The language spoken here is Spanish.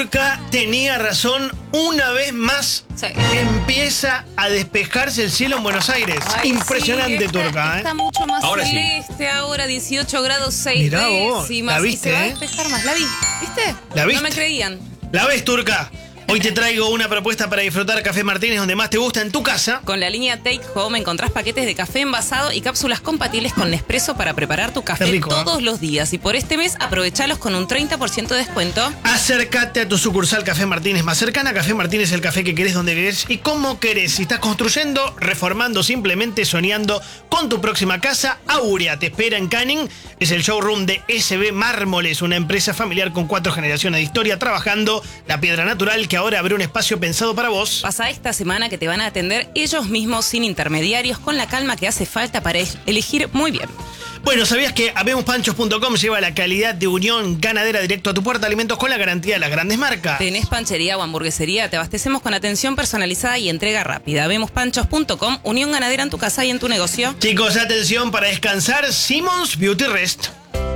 Turca tenía razón, una vez más Sí. empieza a despejarse el cielo en Buenos Aires. Ay, Impresionante, sí, Turca, está mucho más Ahora sí. celeste ahora, 18 grados 6 Mirá vos, décimas. la Y viste, se va a ¿eh? despejar más. ¿La vi? ¿Viste? ¿La viste? No me creían. ¿La ves, Turca? Hoy te traigo una propuesta para disfrutar Café Martínez donde más te gusta en tu casa. Con la línea Take Home encontrás paquetes de café envasado y cápsulas compatibles con Nespresso para preparar tu café Qué rico, todos los días. Y por este mes, aprovechalos con un 30% de descuento. Acércate a tu sucursal Café Martínez más cercana. Café Martínez es el café que querés, donde querés y cómo querés. Si estás construyendo, reformando, simplemente soñando con tu próxima casa, Aurea te espera en Canning. Es el showroom de SB Mármoles, una empresa familiar con 4 generaciones de historia trabajando la piedra natural que ahora abre un espacio pensado para vos. Pasa esta semana que te van a atender ellos mismos sin intermediarios con la calma que hace falta para elegir muy bien. Bueno, ¿sabías que habemospanchos.com lleva la calidad de unión ganadera directo a tu puerta? Alimentos con la garantía de las grandes marcas. ¿Tenés panchería o hamburguesería? Te abastecemos con atención personalizada y entrega rápida. Habemospanchos.com, unión ganadera en tu casa y en tu negocio. Chicos, atención, para descansar, Simmons Beauty Rest.